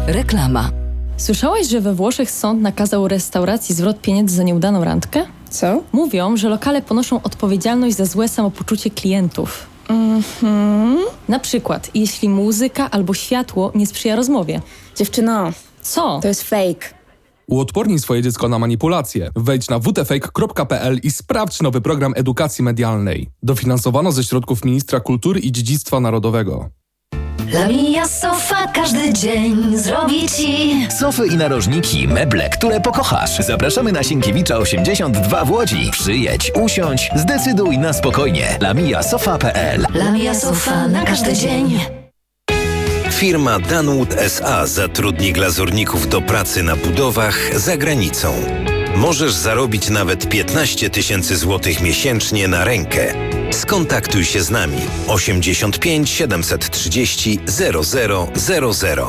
Reklama. Słyszałaś, że we Włoszech sąd nakazał restauracji zwrot pieniędzy za nieudaną randkę? Co? Mówią, że lokale ponoszą odpowiedzialność za złe samopoczucie klientów. Na przykład, jeśli muzyka albo światło nie sprzyja rozmowie. Dziewczyno, Co? to jest fake. Uodpornij swoje dziecko na manipulacje. Wejdź na wtfake.pl i sprawdź nowy program edukacji medialnej. Dofinansowano ze środków Ministra Kultury i Dziedzictwa Narodowego. Lamia Sofa każdy dzień zrobi Ci Sofy i narożniki, meble, które pokochasz. Zapraszamy na Sienkiewicza 82 w Łodzi. Przyjedź, usiądź, zdecyduj na spokojnie. lamiasofa.pl. Lamia Sofa na każdy dzień. Firma Danwood S.A. zatrudni glazurników do pracy na budowach za granicą. Możesz zarobić nawet 15 000 złotych miesięcznie na rękę. Skontaktuj się z nami 85 730 0000.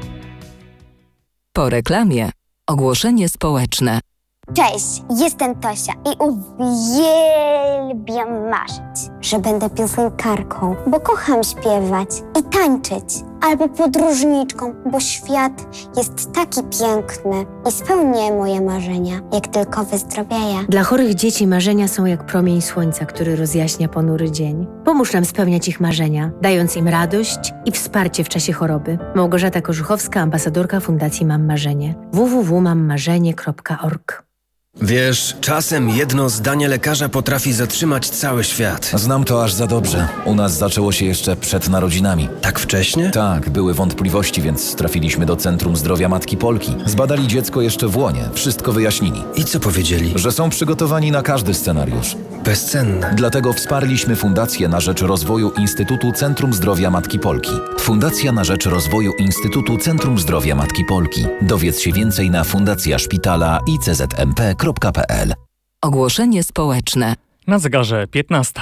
Po reklamie ogłoszenie społeczne. Cześć, jestem Tosia i uwielbiam marzyć, że będę piosenkarką, bo kocham śpiewać i tańczyć, albo podróżniczką, bo świat jest taki piękny i spełnię moje marzenia, jak tylko wyzdrowieję. Dla chorych dzieci marzenia są jak promień słońca, który rozjaśnia ponury dzień. Pomóż nam spełniać ich marzenia, dając im radość i wsparcie w czasie choroby. Małgorzata Korzuchowska, ambasadorka Fundacji Mam Marzenie. www.mammarzenie.org. Wiesz, czasem jedno zdanie lekarza potrafi zatrzymać cały świat. Znam to aż za dobrze. U nas zaczęło się jeszcze przed narodzinami. Tak wcześnie? Tak, były wątpliwości, więc trafiliśmy do Centrum Zdrowia Matki Polki. Zbadali dziecko jeszcze w łonie, wszystko wyjaśnili. I co powiedzieli? Że są przygotowani na każdy scenariusz. Bezcenne. Dlatego wsparliśmy Fundację na rzecz rozwoju Instytutu Centrum Zdrowia Matki Polki. Fundacja na rzecz rozwoju Instytutu Centrum Zdrowia Matki Polki. Dowiedz się więcej na fundacjaszpitala iczmp.pl. Ogłoszenie społeczne. Na zegarze 15.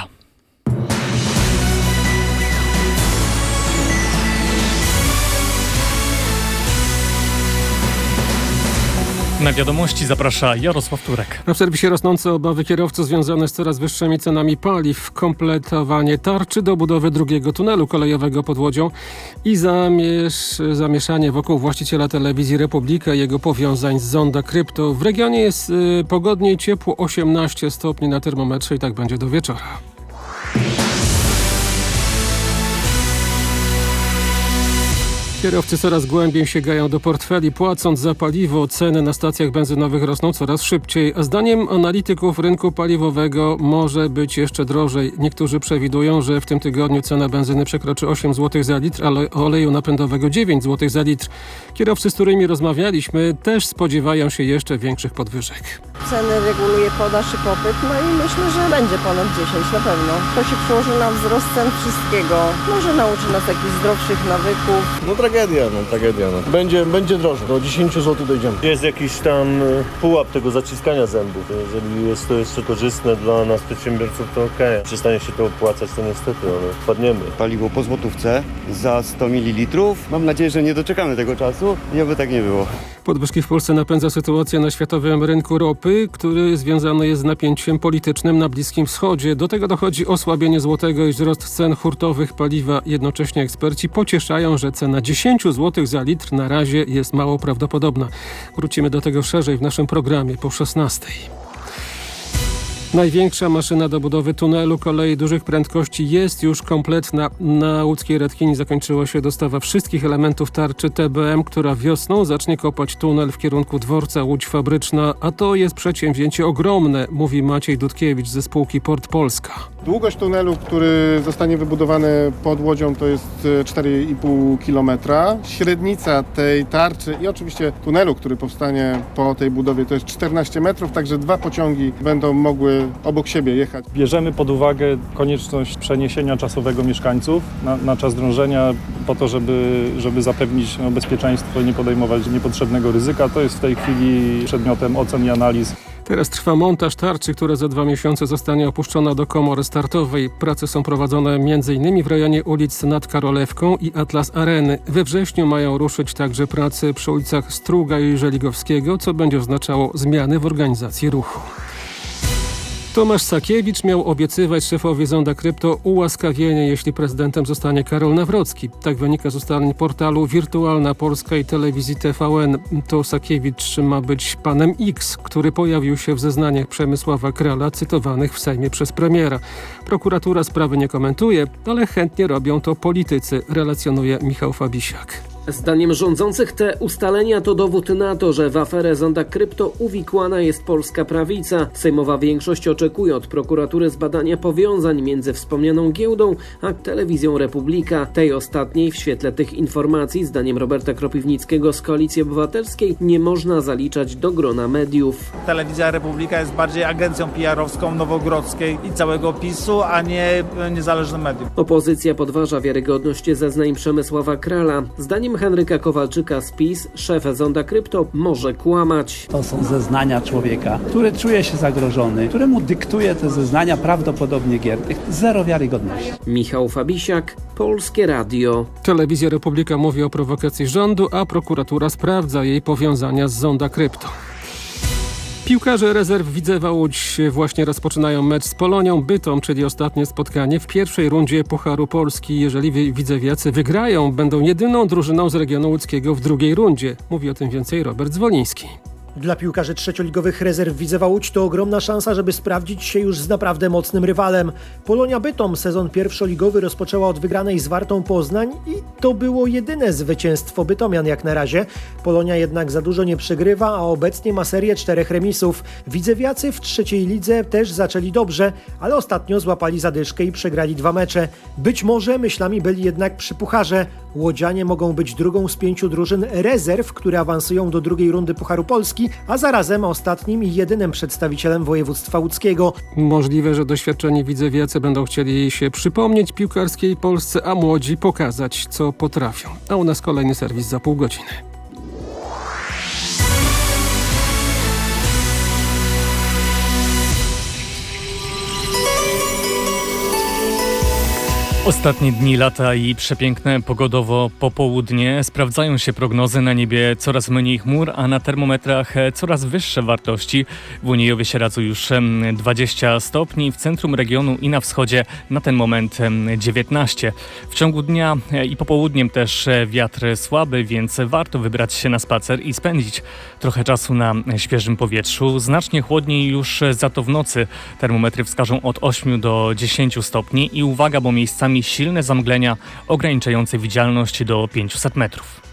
Na wiadomości zaprasza Jarosław Turek. Na serwisie rosnące obawy kierowców związane z coraz wyższymi cenami paliw, kompletowanie tarczy do budowy drugiego tunelu kolejowego pod Łodzią i zamieszanie wokół właściciela telewizji Republika i jego powiązań z Zonda Krypto. W regionie jest pogodnie i ciepło, 18 stopni na termometrze i tak będzie do wieczora. Kierowcy coraz głębiej sięgają do portfeli, płacąc za paliwo. Ceny na stacjach benzynowych rosną coraz szybciej, a zdaniem analityków rynku paliwowego może być jeszcze drożej. Niektórzy przewidują, że w tym tygodniu cena benzyny przekroczy 8 zł za litr, ale oleju napędowego 9 zł za litr. Kierowcy, z którymi rozmawialiśmy, też spodziewają się jeszcze większych podwyżek. Ceny reguluje podaż i popyt, no i myślę, że będzie ponad 10 na pewno. To się przełoży na wzrost cen wszystkiego. Może nauczy nas jakichś zdrowszych nawyków. Tragedia. Będzie drożej, do 10 zł dojdziemy. Jest jakiś tam pułap tego zaciskania zębów. Jeżeli jest to jeszcze korzystne dla nas przedsiębiorców, to okej. Przestanie się to opłacać, to niestety, ale wpadniemy. Paliwo po złotówce za 100 ml. Mam nadzieję, że nie doczekamy tego czasu i oby tak nie było. Podwyżki w Polsce napędza sytuacja na światowym rynku ropy, który związany jest z napięciem politycznym na Bliskim Wschodzie. Do tego dochodzi osłabienie złotego i wzrost cen hurtowych paliwa. Jednocześnie eksperci pocieszają, że cena 10 zł za litr na razie jest mało prawdopodobna. Wrócimy do tego szerzej w naszym programie po 16. Największa maszyna do budowy tunelu kolei dużych prędkości jest już kompletna. Na łódzkiej Radkini zakończyła się dostawa wszystkich elementów tarczy TBM, która wiosną zacznie kopać tunel w kierunku dworca Łódź Fabryczna, a to jest przedsięwzięcie ogromne, mówi Maciej Dudkiewicz ze spółki Port Polska. Długość tunelu, który zostanie wybudowany pod Łodzią, to jest 4,5 km. Średnica tej tarczy i oczywiście tunelu, który powstanie po tej budowie, to jest 14 metrów, także 2 pociągi będą mogły obok siebie jechać. Bierzemy pod uwagę konieczność przeniesienia czasowego mieszkańców na czas drążenia po to, żeby zapewnić bezpieczeństwo i nie podejmować niepotrzebnego ryzyka. To jest w tej chwili przedmiotem ocen i analiz. Teraz trwa montaż tarczy, która za 2 miesiące zostanie opuszczona do komory startowej. Prace są prowadzone m.in. w rejonie ulic nad Karolewką i Atlas Areny. We wrześniu mają ruszyć także prace przy ulicach Struga i Żeligowskiego, co będzie oznaczało zmiany w organizacji ruchu. Tomasz Sakiewicz miał obiecywać szefowi Zonda Krypto ułaskawienie, jeśli prezydentem zostanie Karol Nawrocki. Tak wynika z ustaleń portalu Wirtualna Polska i telewizji TVN. To Sakiewicz ma być panem X, który pojawił się w zeznaniach Przemysława Krala cytowanych w Sejmie przez premiera. Prokuratura sprawy nie komentuje, ale chętnie robią to politycy, relacjonuje Michał Fabisiak. Zdaniem rządzących te ustalenia to dowód na to, że w aferę Zonda Krypto uwikłana jest polska prawica. Sejmowa większość oczekuje od prokuratury zbadania powiązań między wspomnianą giełdą a telewizją Republika. Tej ostatniej w świetle tych informacji, zdaniem Roberta Kropiwnickiego z Koalicji Obywatelskiej, nie można zaliczać do grona mediów. Telewizja Republika jest bardziej agencją PR-owską Nowogrodzkiej i całego PiS-u, a nie niezależnym medium. Opozycja podważa wiarygodność zeznań Przemysława Krala. Zdaniem Henryka Kowalczyka z PiS, szef Zonda Krypto może kłamać. To są zeznania człowieka, który czuje się zagrożony, któremu dyktuje te zeznania prawdopodobnie Giertych. Zero wiarygodności. Michał Fabisiak, Polskie Radio. Telewizja Republika mówi o prowokacji rządu, a prokuratura sprawdza jej powiązania z Zonda Krypto. Piłkarze rezerw Widzewa Łódź właśnie rozpoczynają mecz z Polonią Bytom, czyli ostatnie spotkanie w pierwszej rundzie Pucharu Polski. Jeżeli widzewiacy wygrają, będą jedyną drużyną z regionu łódzkiego w drugiej rundzie. Mówi o tym więcej Robert Zwoliński. Dla piłkarzy trzecioligowych rezerw Widzewa Łódź to ogromna szansa, żeby sprawdzić się już z naprawdę mocnym rywalem. Polonia Bytom sezon pierwszoligowy rozpoczęła od wygranej z Wartą Poznań i to było jedyne zwycięstwo bytomian jak na razie. Polonia jednak za dużo nie przegrywa, a obecnie ma serię 4 remisów. Widzewiacy w trzeciej lidze też zaczęli dobrze, ale ostatnio złapali zadyszkę i przegrali 2 mecze. Być może myślami byli jednak przy pucharze. Łodzianie mogą być drugą z 5 drużyn rezerw, które awansują do drugiej rundy Pucharu Polski, a zarazem ostatnim i jedynym przedstawicielem województwa łódzkiego. Możliwe, że doświadczeni widzewiacy będą chcieli się przypomnieć piłkarskiej Polsce, a młodzi pokazać, co potrafią. A u nas kolejny serwis za pół godziny. Ostatnie dni lata i przepiękne pogodowo popołudnie. Sprawdzają się prognozy, na niebie coraz mniej chmur, a na termometrach coraz wyższe wartości. W Uniejowie Sieradzu już 20 stopni, w centrum regionu i na wschodzie na ten moment 19. W ciągu dnia i popołudniem też wiatr słaby, więc warto wybrać się na spacer i spędzić trochę czasu na świeżym powietrzu. Znacznie chłodniej już za to w nocy. Termometry wskażą od 8 do 10 stopni i uwaga, bo miejscami silne zamglenia ograniczające widzialność do 500 metrów.